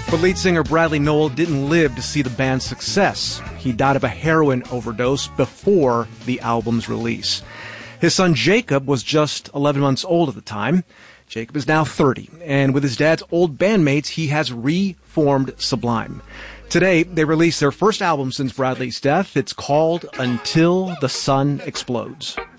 But lead singer Bradley Nowell didn't live to see the band's success. He died of a heroin overdose before the album's release. His son Jacob was just 11 months old at the time. Jacob is now 30, and with his dad's old bandmates, he has reformed Sublime. Today, they released their first album since Bradley's death. It's called Until the Sun Explodes.